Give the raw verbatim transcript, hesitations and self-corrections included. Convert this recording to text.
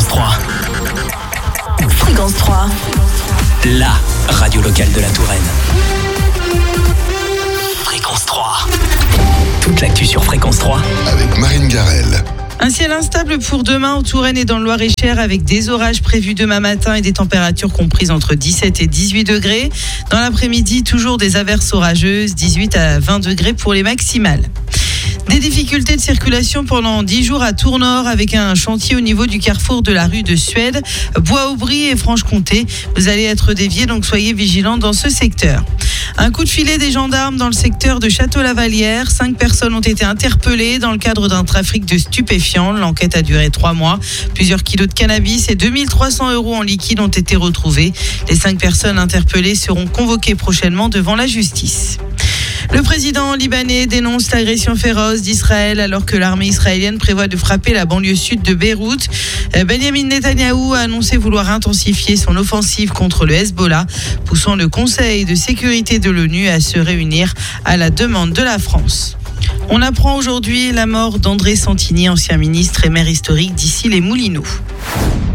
Fréquence trois. Fréquence trois. La radio locale de la Touraine. Fréquence trois. Toute l'actu sur Fréquence trois. Avec Marine Garel. Un ciel instable pour demain en Touraine et dans le Loir-et-Cher avec des orages prévus demain matin et des températures comprises entre dix-sept et dix-huit degrés. Dans l'après-midi, toujours des averses orageuses, dix-huit à vingt degrés pour les maximales. Des difficultés de circulation pendant dix jours à Tournord avec un chantier au niveau du carrefour de la rue de Suède, Bois-Aubry et Franche-Comté. Vous allez être déviés, donc soyez vigilants dans ce secteur. Un coup de filet des gendarmes dans le secteur de Château-Lavallière. Cinq personnes ont été interpellées dans le cadre d'un trafic de stupéfiants. L'enquête a duré trois mois. Plusieurs kilos de cannabis et deux mille trois cents euros en liquide ont été retrouvés. Les cinq personnes interpellées seront convoquées prochainement devant la justice. Le président libanais dénonce l'agression féroce d'Israël alors que l'armée israélienne prévoit de frapper la banlieue sud de Beyrouth. Benjamin Netanyahou a annoncé vouloir intensifier son offensive contre le Hezbollah, poussant le Conseil de sécurité de l'ONU à se réunir à la demande de la France. On apprend aujourd'hui la mort d'André Santini, ancien ministre et maire historique d'Issy-les-Moulineaux.